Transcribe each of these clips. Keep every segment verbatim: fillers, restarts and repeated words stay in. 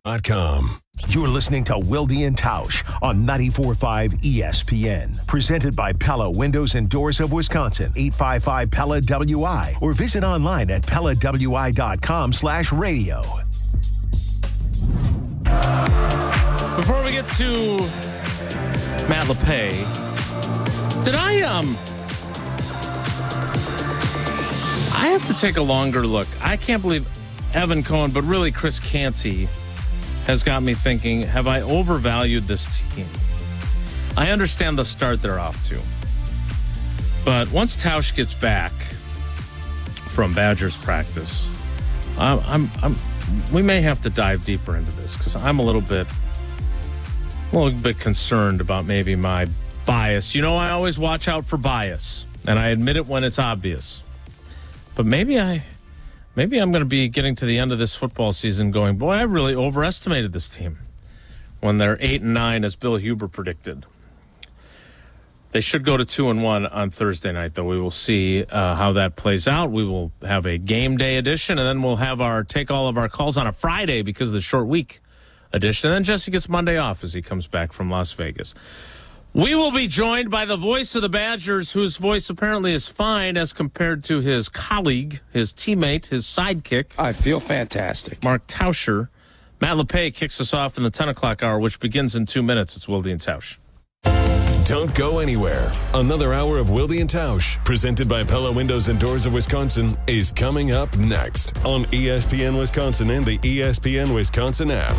dot com. You're listening to Wilde and Tausch on ninety-four point five E S P N. Presented by Pella Windows and Doors of Wisconsin. eight five five Pella W I or visit online at Pella W I dot com slash radio. Before we get to Matt LePay, did I um I have to take a longer look. I can't believe Evan Cohen, but really Chris Canty has got me thinking, have I overvalued this team? I understand the start they're off to. But once Tausch gets back from Badgers practice, I'm, I'm, I'm, we may have to dive deeper into this because I'm a little bit, a little bit concerned about maybe my bias. You know, I always watch out for bias, and I admit it when it's obvious. But maybe I... Maybe I'm going to be getting to the end of this football season going, boy, I really overestimated this team when they're eight and nine, as Bill Huber predicted. They should go to two and one on Thursday night, though. We will see uh, how that plays out. We will have a game day edition, and then we'll have our take all of our calls on a Friday because of the short week edition. And then Jesse gets Monday off as he comes back from Las Vegas. We will be joined by the voice of the Badgers, whose voice apparently is fine as compared to his colleague, his teammate, his sidekick. I feel fantastic. Mark Tauscher. Matt LePay kicks us off in the ten o'clock hour, which begins in two minutes. It's Wilde and Tausch. Don't go anywhere. Another hour of Wilde and Tausch, presented by Pella Windows and Doors of Wisconsin, is coming up next on E S P N Wisconsin and the E S P N Wisconsin app.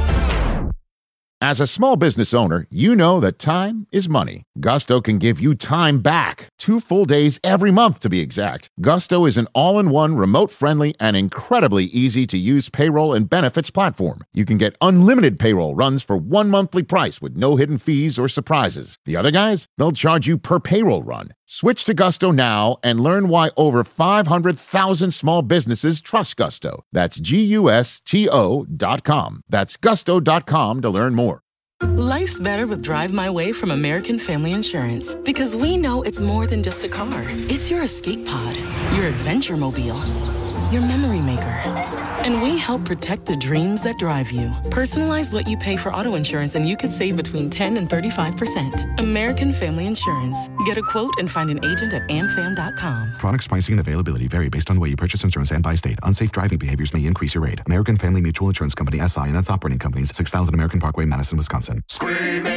As a small business owner, you know that time is money. Gusto can give you time back. Two full days every month, to be exact. Gusto is an all-in-one, remote-friendly, and incredibly easy-to-use payroll and benefits platform. You can get unlimited payroll runs for one monthly price with no hidden fees or surprises. The other guys, they'll charge you per payroll run. Switch to Gusto now and learn why over five hundred thousand small businesses trust Gusto. That's G U S T O dot com. That's gusto dot com to learn more. Life's better with Drive My Way from American Family Insurance because we know it's more than just a car. It's your escape pod, your adventure mobile, your memory maker. And we help protect the dreams that drive you. Personalize what you pay for auto insurance and you could save between ten and thirty-five percent. American Family Insurance. Get a quote and find an agent at am fam dot com. Products pricing and availability vary based on the way you purchase insurance and by state. Unsafe driving behaviors may increase your rate. American Family Mutual Insurance Company, S I and its operating companies, six thousand American Parkway, Madison, Wisconsin. Screaming